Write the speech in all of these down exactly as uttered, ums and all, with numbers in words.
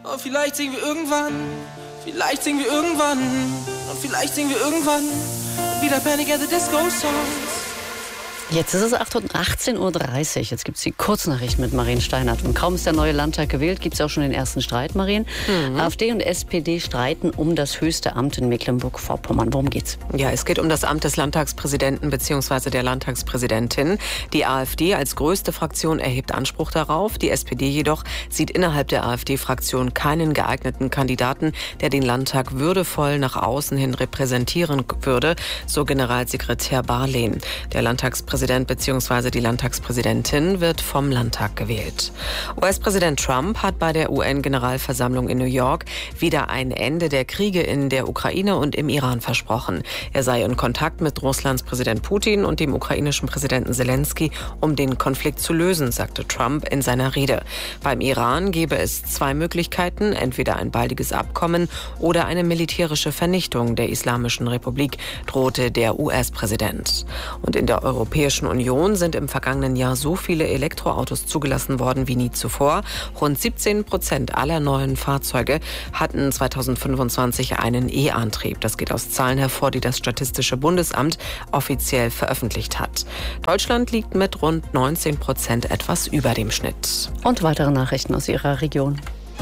Oh, vielleicht singen wir irgendwann, vielleicht singen wir irgendwann, und vielleicht singen wir irgendwann wieder Panic at the Disco Songs. Jetzt ist es achtzehn Uhr dreißig. Jetzt gibt es die Kurznachrichten mit Marien Steinert. Und kaum ist der neue Landtag gewählt, gibt es auch schon den ersten Streit, Marien. Mhm. AfD und S P D streiten um das höchste Amt in Mecklenburg-Vorpommern. Worum geht's? Ja, es geht um das Amt des Landtagspräsidenten bzw. der Landtagspräsidentin. Die AfD als größte Fraktion erhebt Anspruch darauf. Die S P D jedoch sieht innerhalb der AfD-Fraktion keinen geeigneten Kandidaten, der den Landtag würdevoll nach außen hin repräsentieren würde, so Generalsekretär Barlehn. Der Landtagspräsident bzw. die Landtagspräsidentin wird vom Landtag gewählt. U S-Präsident Trump hat bei der U N-Generalversammlung in New York wieder ein Ende der Kriege in der Ukraine und im Iran versprochen. Er sei in Kontakt mit Russlands Präsident Putin und dem ukrainischen Präsidenten Zelensky, um den Konflikt zu lösen, sagte Trump in seiner Rede. Beim Iran gebe es zwei Möglichkeiten, entweder ein baldiges Abkommen oder eine militärische Vernichtung der Islamischen Republik, drohte der U S-Präsident. Und in der Europäischen Union sind im vergangenen Jahr so viele Elektroautos zugelassen worden wie nie zuvor. Rund siebzehn Prozent aller neuen Fahrzeuge hatten zweitausendfünfundzwanzig einen E-Antrieb. Das geht aus Zahlen hervor, die das Statistische Bundesamt offiziell veröffentlicht hat. Deutschland liegt mit rund neunzehn Prozent etwas über dem Schnitt. Und weitere Nachrichten aus Ihrer Region.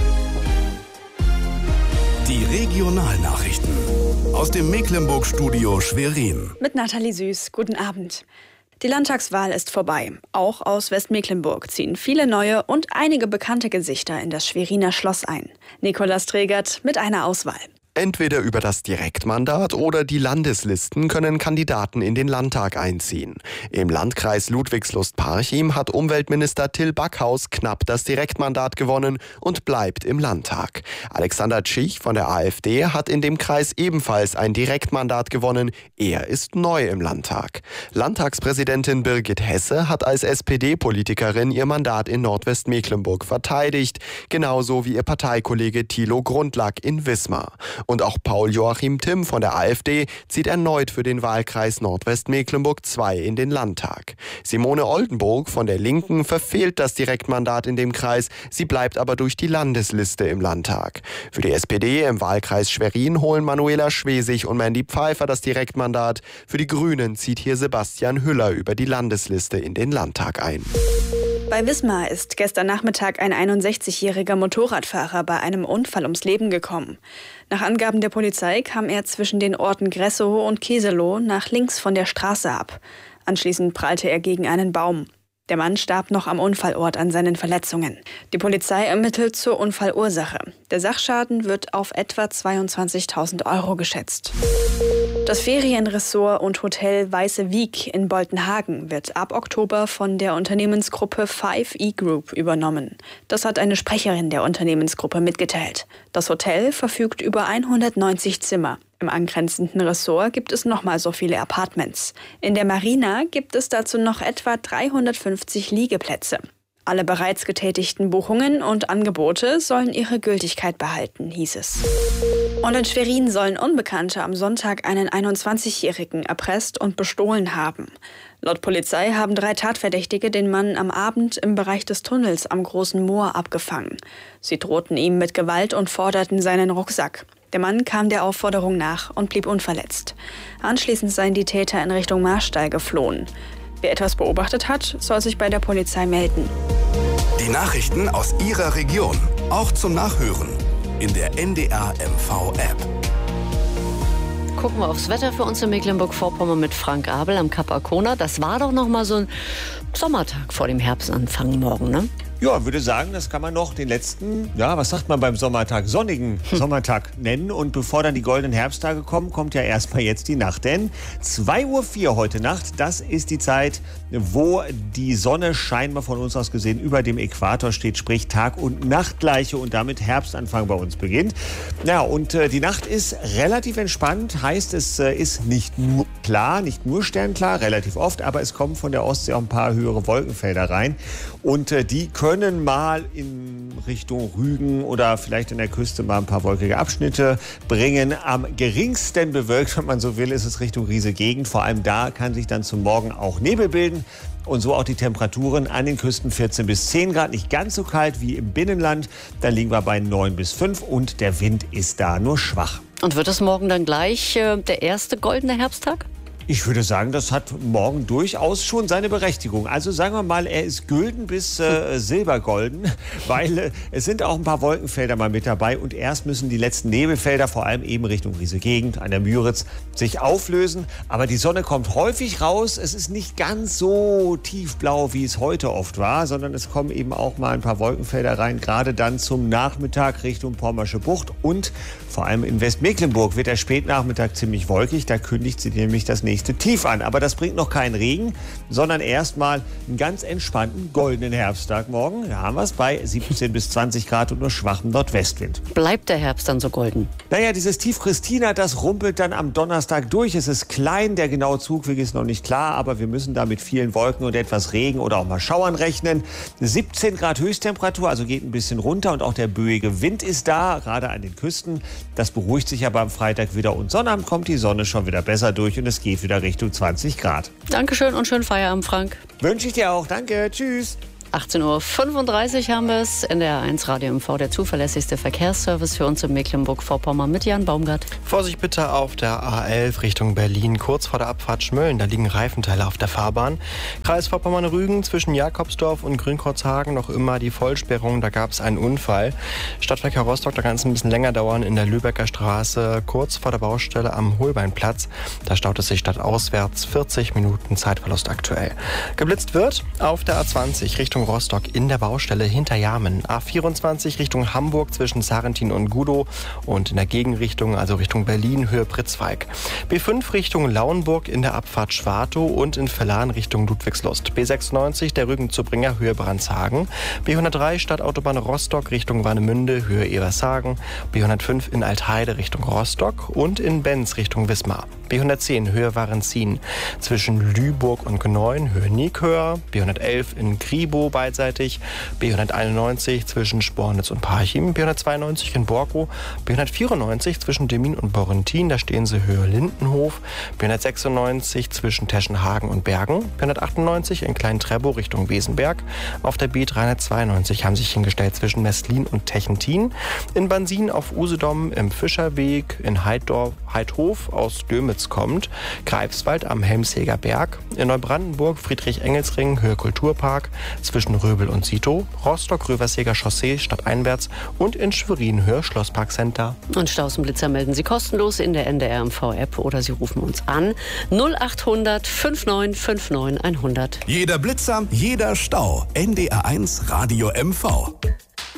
Die Regionalnachrichten aus dem Mecklenburg-Studio Schwerin. Mit Nathalie Süß. Guten Abend. Die Landtagswahl ist vorbei. Auch aus Westmecklenburg ziehen viele neue und einige bekannte Gesichter in das Schweriner Schloss ein. Nikolas Tregert mit einer Auswahl. Entweder über das Direktmandat oder die Landeslisten können Kandidaten in den Landtag einziehen. Im Landkreis Ludwigslust-Parchim hat Umweltminister Till Backhaus knapp das Direktmandat gewonnen und bleibt im Landtag. Alexander Tschich von der AfD hat in dem Kreis ebenfalls ein Direktmandat gewonnen. Er ist neu im Landtag. Landtagspräsidentin Birgit Hesse hat als S P D-Politikerin ihr Mandat in Nordwestmecklenburg verteidigt, genauso wie ihr Parteikollege Thilo Grundlack in Wismar. Und auch Paul Joachim Timm von der AfD zieht erneut für den Wahlkreis Nordwestmecklenburg zwei in den Landtag. Simone Oldenburg von der Linken verfehlt das Direktmandat in dem Kreis, sie bleibt aber durch die Landesliste im Landtag. Für die S P D im Wahlkreis Schwerin holen Manuela Schwesig und Mandy Pfeiffer das Direktmandat. Für die Grünen zieht hier Sebastian Hüller über die Landesliste in den Landtag ein. Bei Wismar ist gestern Nachmittag ein einundsechzigjähriger Motorradfahrer bei einem Unfall ums Leben gekommen. Nach Angaben der Polizei kam er zwischen den Orten Gressow und Keselow nach links von der Straße ab. Anschließend prallte er gegen einen Baum. Der Mann starb noch am Unfallort an seinen Verletzungen. Die Polizei ermittelt zur Unfallursache. Der Sachschaden wird auf etwa zweiundzwanzigtausend Euro geschätzt. Das Ferienressort und Hotel Weiße Wiek in Boltenhagen wird ab Oktober von der Unternehmensgruppe five E Group übernommen. Das hat eine Sprecherin der Unternehmensgruppe mitgeteilt. Das Hotel verfügt über hundertneunzig Zimmer. Im angrenzenden Ressort gibt es nochmal so viele Apartments. In der Marina gibt es dazu noch etwa dreihundertfünfzig Liegeplätze. Alle bereits getätigten Buchungen und Angebote sollen ihre Gültigkeit behalten, hieß es. Und in Schwerin sollen Unbekannte am Sonntag einen einundzwanzigjährigen erpresst und bestohlen haben. Laut Polizei haben drei Tatverdächtige den Mann am Abend im Bereich des Tunnels am Großen Moor abgefangen. Sie drohten ihm mit Gewalt und forderten seinen Rucksack. Der Mann kam der Aufforderung nach und blieb unverletzt. Anschließend seien die Täter in Richtung Marstall geflohen. Wer etwas beobachtet hat, soll sich bei der Polizei melden. Die Nachrichten aus Ihrer Region, auch zum Nachhören in der N D R M V-App. Gucken wir aufs Wetter für uns in Mecklenburg-Vorpommern mit Frank Abel am Kap Arkona. Das war doch noch mal so ein Sommertag vor dem Herbstanfang morgen, ne? Ja, würde sagen, das kann man noch den letzten, ja, was sagt man beim Sommertag, sonnigen hm. Sommertag nennen. Und bevor dann die goldenen Herbsttage kommen, kommt ja erstmal jetzt die Nacht. Denn zwei Uhr vier heute Nacht, das ist die Zeit, wo die Sonne scheinbar von uns aus gesehen über dem Äquator steht, sprich Tag- und Nachtgleiche und damit Herbstanfang bei uns beginnt. Ja, und äh, die Nacht ist relativ entspannt, heißt es äh, ist nicht nur sternklar, nicht nur sternklar, relativ oft, aber es kommen von der Ostsee auch ein paar höhere Wolkenfelder rein. Und äh, die können mal in Richtung Rügen oder vielleicht in der Küste mal ein paar wolkige Abschnitte bringen. Am geringsten bewölkt, wenn man so will, ist es Richtung Riese Gegend. Vor allem da kann sich dann zum Morgen auch Nebel bilden. Und so auch die Temperaturen an den Küsten vierzehn bis zehn Grad. Nicht ganz so kalt wie im Binnenland. Da liegen wir bei neun bis fünf und der Wind ist da nur schwach. Und wird es morgen dann gleich äh, der erste goldene Herbsttag? Ich würde sagen, das hat morgen durchaus schon seine Berechtigung. Also sagen wir mal, er ist gülden bis äh, silbergolden, weil äh, es sind auch ein paar Wolkenfelder mal mit dabei. Und erst müssen die letzten Nebelfelder, vor allem eben Richtung Riese Gegend, an der Müritz, sich auflösen. Aber die Sonne kommt häufig raus. Es ist nicht ganz so tiefblau, wie es heute oft war, sondern es kommen eben auch mal ein paar Wolkenfelder rein, gerade dann zum Nachmittag Richtung Pommersche Bucht. Und vor allem in Westmecklenburg wird der Spätnachmittag ziemlich wolkig. Da kündigt sie nämlich das nächste Tief an. Aber das bringt noch keinen Regen, sondern erstmal einen ganz entspannten goldenen Herbsttag morgen. Da haben wir es bei siebzehn bis zwanzig Grad und nur schwachem Nordwestwind. Bleibt der Herbst dann so golden? Naja, dieses Tief Christina, das rumpelt dann am Donnerstag durch. Es ist klein, der genaue Zugweg ist noch nicht klar, aber wir müssen da mit vielen Wolken und etwas Regen oder auch mal Schauern rechnen. siebzehn Grad Höchsttemperatur, also geht ein bisschen runter und auch der böige Wind ist da, gerade an den Küsten. Das beruhigt sich aber am Freitag wieder und Sonnabend kommt die Sonne schon wieder besser durch und es geht wieder Richtung zwanzig Grad. Dankeschön und schönen Feierabend, Frank. Wünsche ich dir auch. Danke. Tschüss. achtzehn Uhr fünfunddreißig haben wir es. N D R eins Radio M V, der zuverlässigste Verkehrsservice für uns in Mecklenburg-Vorpommern mit Jan Baumgart. Vorsicht bitte auf der A elf Richtung Berlin, kurz vor der Abfahrt Schmölln. Da liegen Reifenteile auf der Fahrbahn. Kreis Vorpommern-Rügen zwischen Jakobsdorf und Grünkotzhagen noch immer die Vollsperrung. Da gab es einen Unfall. Stadtverkehr Rostock, da kann es ein bisschen länger dauern in der Lübecker Straße, kurz vor der Baustelle am Holbeinplatz. Da staut es sich stadtauswärts vierzig Minuten Zeitverlust aktuell. Geblitzt wird auf der A zwanzig Richtung Rostock in der Baustelle hinter Jarmen. A vierundzwanzig Richtung Hamburg zwischen Sarrentin und Gudow und in der Gegenrichtung, also Richtung Berlin, Höhe Pritzwalk. B fünf Richtung Lauenburg in der Abfahrt Schwartow und in Vellan Richtung Ludwigslust. B sechsundneunzig der Rügen-Zubringer, Höhe Brandshagen. B hundertdrei Stadtautobahn Rostock Richtung Warnemünde, Höhe Evershagen. B hundertfünf in Altheide Richtung Rostock und in Benz Richtung Wismar. B hundertzehn Höhe Warenzin zwischen Lüburg und Gneuen, Höhe Niekhöher. B hundertelf in Kribow beidseitig. B hunderteinundneunzig zwischen Spornitz und Parchim. B hundertzweiundneunzig in Borkow. B hundertvierundneunzig zwischen Demmin und Borrentin, da stehen sie Höhe Lindenhof. B hundertsechsundneunzig zwischen Teschenhagen und Bergen. B hundertachtundneunzig in Klein-Trebow Richtung Wesenberg. Auf der B dreihundertzweiundneunzig haben sich hingestellt zwischen Mestlin und Techentin. In Bansin auf Usedom im Fischerweg. In Heiddorf, Heidhof aus Dömitz kommt. Greifswald am Helmsheger Berg. In Neubrandenburg Friedrich-Engels-Ring, Höhe Kulturpark. Zwischen Röbel und Sito. Rostock-Röversheger Chaussee stadteinwärts. Und in Schwerin, Höhe Schlossparkcenter. Und Staus und Blitzer melden Sie kostenlos in der N D R M V-App oder Sie rufen uns an. null achthundert neunundfünfzig neunundfünfzig hundert. Jeder Blitzer, jeder Stau. N D R eins Radio M V.